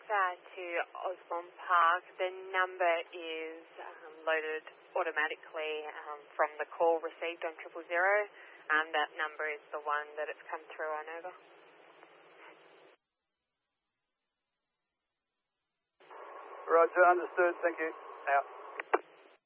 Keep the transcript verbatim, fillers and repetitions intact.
uh, to Osborne Park. The number is um, loaded automatically um, from the call received on triple zero, and that number is the one that it's come through on over. Roger, understood. Thank you. Out.